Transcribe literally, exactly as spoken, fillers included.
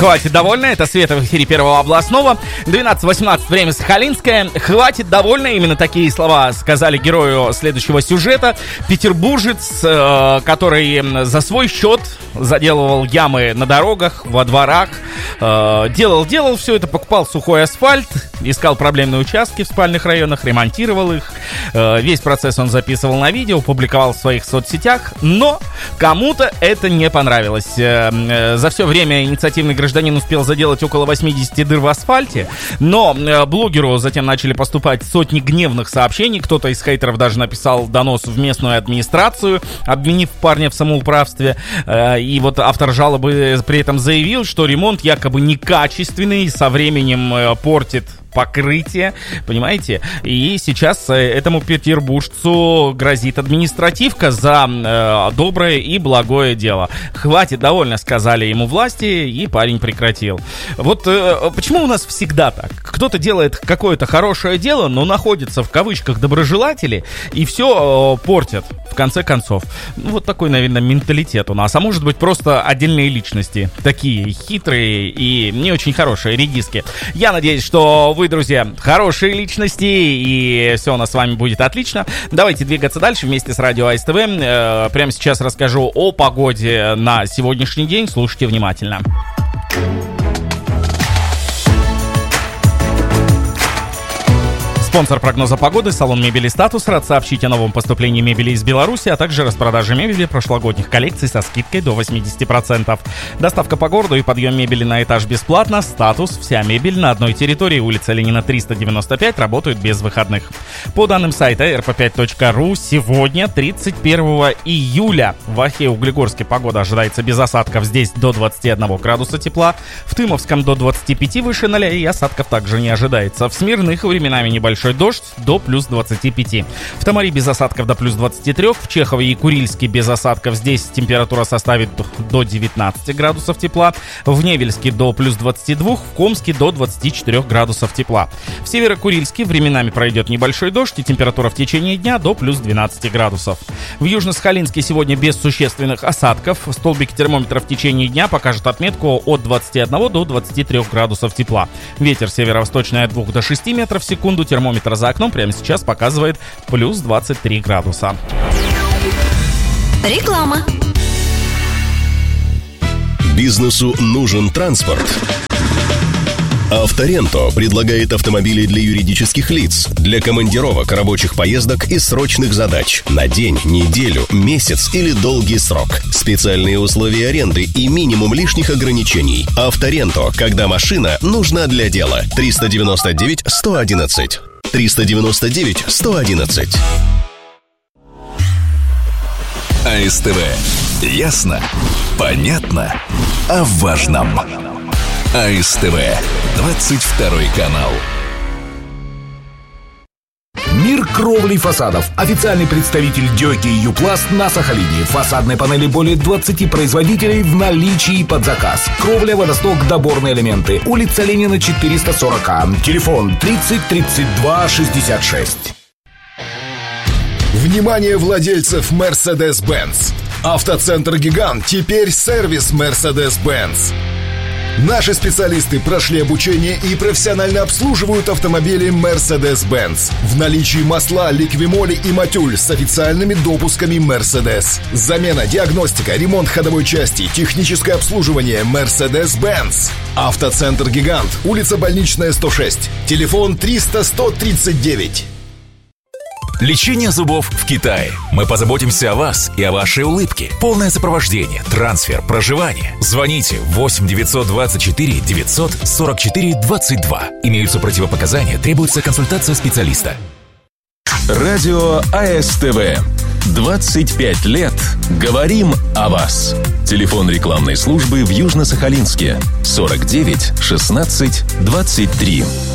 Хватит довольно. Это Света в эфире Первого областного. двенадцать восемнадцать, время Сахалинское. Хватит довольно. Именно такие слова сказали герою следующего сюжета. Петербуржец, э, который за свой счет заделывал ямы на дорогах, во дворах. Э, делал, делал все это, покупал сухой асфальт, искал проблемные участки в спальных районах, ремонтировал их. Э, весь процесс он записывал на видео, публиковал в своих соцсетях. Но кому-то это не понравилось. Э, э, за все время инициативный гражданин успел заделать около восемьдесят дыр в асфальте, но э, блогеру затем начали поступать сотни гневных сообщений. Кто-то из хейтеров даже написал донос в местную администрацию, обвинив парня в самоуправстве. Э, и вот автор жалобы при этом заявил, что ремонт якобы некачественный, со временем э, портит покрытие, понимаете? И сейчас этому петербуржцу грозит административка за э, доброе и благое дело. Хватит довольно, сказали ему власти, и парень прекратил. Вот э, почему у нас всегда так? Кто-то делает какое-то хорошее дело, но находится в кавычках доброжелатели, и все э, портят, в конце концов. Ну, вот такой, наверное, менталитет у нас. А может быть, просто отдельные личности, такие хитрые и не очень хорошие редиски. Я надеюсь, что вы, друзья, хорошие личности, и все у нас с вами будет отлично. Давайте двигаться дальше вместе с радио АСТВ. Э, прямо сейчас расскажу о погоде на сегодняшний день. Слушайте внимательно. Спонсор прогноза погоды — салон мебели «Статус». Рад сообщить о новом поступлении мебели из Беларуси, а также распродаже мебели прошлогодних коллекций со скидкой до восемьдесят процентов. Доставка по городу и подъем мебели на этаж бесплатно. «Статус». Вся мебель на одной территории. Улица Ленина, триста девяносто пять. Работают без выходных. По данным сайта эр пэ пять точка ру, сегодня, тридцать первого июля, в Ахе-Углегорске погода ожидается без осадков. Здесь до двадцати одного градуса тепла. В Тымовском до двадцати пяти выше ноля, и осадков также не ожидается. В Смирных временами небольшой дождь до плюс двадцати пяти. В Тамаре без осадков до плюс двадцати трёх. В Чехове и Курильске без осадков. Здесь температура составит до девятнадцати градусов тепла. В Невельске до плюс двадцати двух. В Комске до двадцати четырёх градусов тепла. В Северо-Курильске временами пройдет небольшой дождь, и температура в течение дня до плюс двенадцати градусов. В Южно-Сахалинске сегодня без существенных осадков. Столбики термометров в течение дня покажут отметку от двадцати одного до двадцати трёх градусов тепла. Ветер северо-восточный от двух до шести метров в секунду. Термометр за окном прямо сейчас показывает плюс двадцать три градуса. Реклама. Бизнесу нужен транспорт. Авторенто предлагает автомобили для юридических лиц, для командировок, рабочих поездок и срочных задач на день, неделю, месяц или долгий срок. Специальные условия аренды и минимум лишних ограничений. Авторенто, когда машина нужна для дела. триста девяносто девять сто одиннадцать. триста девяносто девять сто одиннадцать. АСТВ. Ясно? Понятно? О важном. АСТВ. двадцать второй канал. Мир кровли фасадов. Официальный представитель Дёки и Юпласт на Сахалине. Фасадные панели более двадцати производителей в наличии под заказ. Кровля, водосток, доборные элементы. Улица Ленина, четыреста сорок А. Телефон тридцать тридцать два шестьдесят шесть. Внимание владельцев Mercedes-Benz. Автоцентр «Гигант» теперь сервис Mercedes-Benz. Наши специалисты прошли обучение и профессионально обслуживают автомобили Mercedes-Benz. В наличии масла, ликвимоли и матюль с официальными допусками Mercedes. Замена, диагностика, ремонт ходовой части, техническое обслуживание Mercedes-Benz. Автоцентр «Гигант», улица Больничная, сто шесть. Телефон триста сто тридцать девять. Лечение зубов в Китае. Мы позаботимся о вас и о вашей улыбке. Полное сопровождение, трансфер, проживание. Звоните восемь девятьсот двадцать четыре девятьсот сорок четыре двадцать два. Имеются противопоказания, требуется консультация специалиста. Радио АСТВ. двадцать пять лет. Говорим о вас. Телефон рекламной службы в Южно-Сахалинске. сорок девять шестнадцать двадцать три.